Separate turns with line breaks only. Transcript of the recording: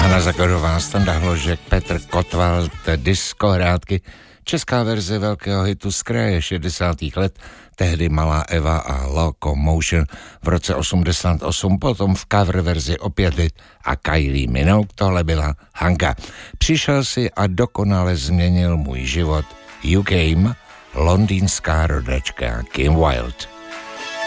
Hana Zagorová, Standa Hložek, Petr Kotwald, diskohrátky, česká verze velkého hitu z kraje 60. let, tehdy Malá Eva a Locomotion v roce 88, potom v cover verzi opět hit a Kylie Minogue, tohle byla Hanka. Přišel si a dokonale změnil můj život. You Came, londýnská rodačka Kim Wilde.